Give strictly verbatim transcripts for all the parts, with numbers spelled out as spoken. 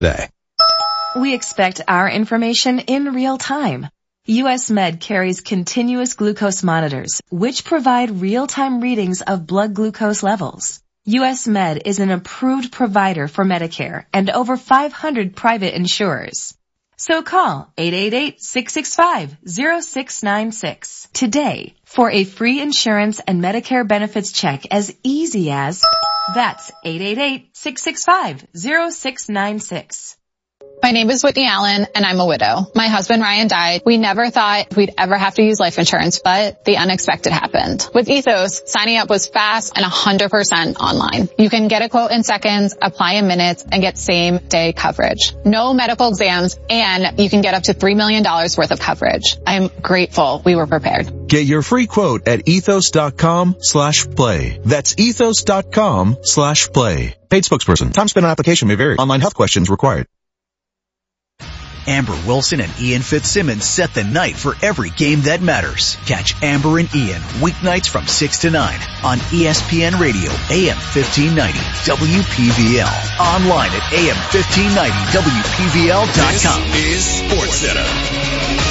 They. We expect our information in real time. U S Med carries continuous glucose monitors, which provide real-time readings of blood glucose levels. U S Med is an approved provider for Medicare and over five hundred private insurers. So call eight eight eight, six six five, zero six nine six today for a free insurance and Medicare benefits check as easy as, that's eight eight eight, six six five, zero six nine six. My name is Whitney Allen, and I'm a widow. My husband, Ryan, died. We never thought we'd ever have to use life insurance, but the unexpected happened. With Ethos, signing up was fast and one hundred percent online. You can get a quote in seconds, apply in minutes, and get same-day coverage. No medical exams, and you can get up to three million dollars worth of coverage. I'm grateful we were prepared. Get your free quote at ethos.com slash play. That's ethos.com slash play. Paid spokesperson. Time spent on application may vary. Online health questions required. Amber Wilson and Ian Fitzsimmons set the night for every game that matters. Catch Amber and Ian weeknights from six to nine on E S P N Radio, A M fifteen ninety, W P V L. Online at A M fifteen ninety W P V L dot com. This is SportsCenter.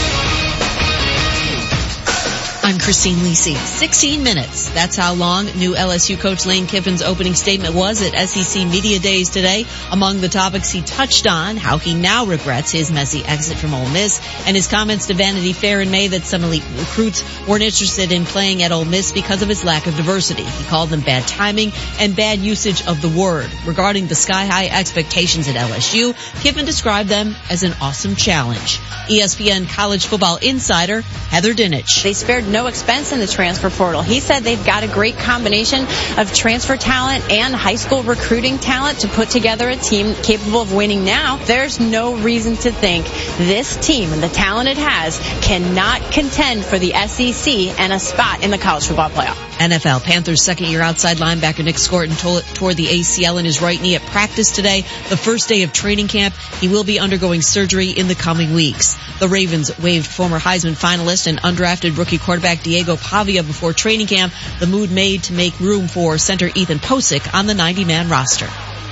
I'm Christine Lisi. sixteen minutes. That's how long new L S U coach Lane Kiffin's opening statement was at S E C Media Days today. Among the topics he touched on, how he now regrets his messy exit from Ole Miss, and his comments to Vanity Fair in May that some elite recruits weren't interested in playing at Ole Miss because of its lack of diversity. He called them bad timing and bad usage of the word. Regarding the sky-high expectations at L S U, Kiffin described them as an awesome challenge. E S P N college football insider Heather Dinich. They spared no expense in the transfer portal. He said they've got a great combination of transfer talent and high school recruiting talent to put together a team capable of winning now. There's no reason to think this team and the talent it has cannot contend for the S E C and a spot in the college football playoff. N F L Panthers second-year outside linebacker Nick Scorton tore the A C L in his right knee at practice today, the first day of training camp. He will be undergoing surgery in the coming weeks. The Ravens waived former Heisman finalist and undrafted rookie quarterback Diego Pavia before training camp, the move made to make room for center Ethan Posick on the ninety-man roster.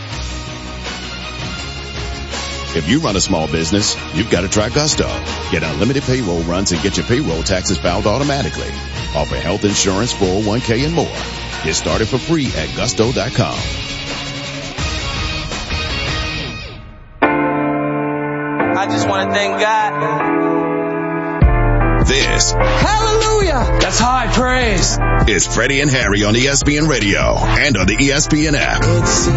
If you run a small business, you've got to try Gusto. Get unlimited payroll runs and get your payroll taxes filed automatically. Offer health insurance, four oh one k, and more. Get started for free at gusto dot com. I just want to thank God. This Hallelujah! That's high praise. is Freddie and Harry on E S P N Radio and on the E S P N app.